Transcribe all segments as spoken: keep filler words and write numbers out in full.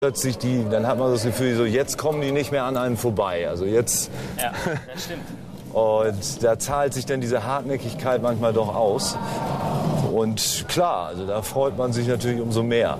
Plötzlich die, dann hat man das Gefühl, so jetzt kommen die nicht mehr an einem vorbei. Also jetzt. Ja, das stimmt. Und da zahlt sich dann diese Hartnäckigkeit manchmal doch aus. Und klar, also da freut man sich natürlich umso mehr.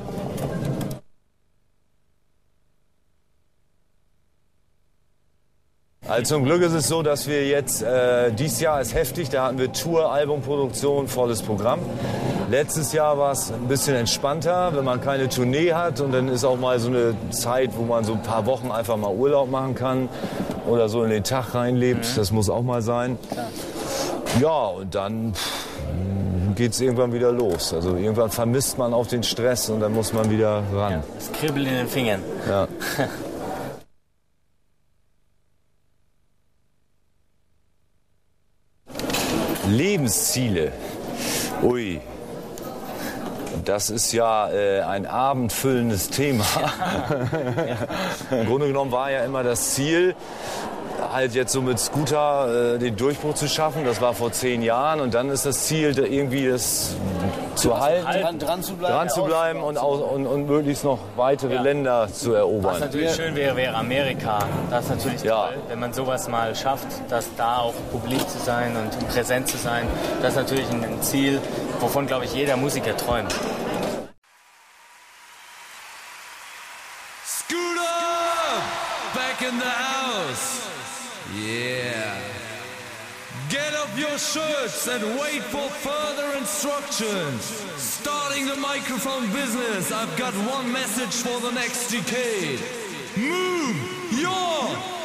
Also zum Glück ist es so, dass wir jetzt, äh, dieses Jahr ist heftig, da hatten wir Tour, Albumproduktion, volles Programm. Letztes Jahr war es ein bisschen entspannter, wenn man keine Tournee hat und dann ist auch mal so eine Zeit, wo man so ein paar Wochen einfach mal Urlaub machen kann oder so in den Tag reinlebt, mhm. Das muss auch mal sein. Ja, und dann geht es irgendwann wieder los. Also irgendwann vermisst man auch den Stress und dann muss man wieder ran. Ja, das Kribbeln in den Fingern. Ja. Lebensziele. Ui. Das ist ja äh, ein abendfüllendes Thema. Ja. Im Grunde genommen war ja immer das Ziel, halt jetzt so mit Scooter äh, den Durchbruch zu schaffen. Das war vor zehn Jahren. Und dann ist das Ziel, da irgendwie das zu halten, dran, dran zu bleiben, dran zu bleiben und, aus, und, und möglichst noch weitere ja. Länder zu erobern. Was natürlich schön wäre, wäre Amerika. Das ist natürlich ja. toll, wenn man sowas mal schafft, dass da auch publik zu sein und präsent zu sein. Das ist natürlich ein Ziel, wovon, glaube ich, jeder Musiker träumt. Scooter! Back in the house! Yeah! Get up your shirts and wait for further instructions. Starting the microphone business, I've got one message for the next decade. Move your